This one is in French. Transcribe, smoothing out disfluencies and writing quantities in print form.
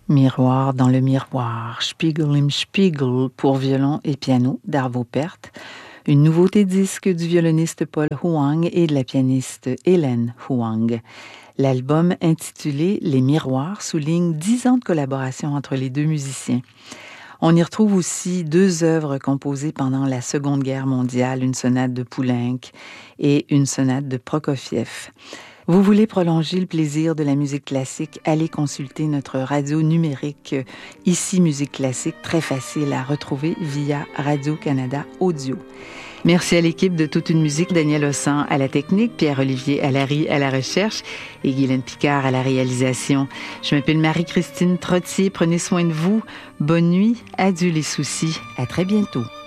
Miroir dans le miroir, Spiegel im Spiegel pour violon et piano d'Arvo Pärt, une nouveauté disque du violoniste Paul Huang et de la pianiste Hélène Huang. L'album intitulé Les Miroirs souligne 10 ans de collaboration entre les deux musiciens. On y retrouve aussi 2 œuvres composées pendant la Seconde Guerre mondiale, une sonate de Poulenc et une sonate de Prokofiev. Vous voulez prolonger le plaisir de la musique classique? Allez consulter notre radio numérique Ici Musique Classique, très facile à retrouver via Radio-Canada Audio. Merci à l'équipe de Toute une musique, Daniel Ossan à la technique, Pierre-Olivier Allary à la recherche et Guylaine Picard à la réalisation. Je m'appelle Marie-Christine Trottier, prenez soin de vous. Bonne nuit, adieu les soucis, à très bientôt.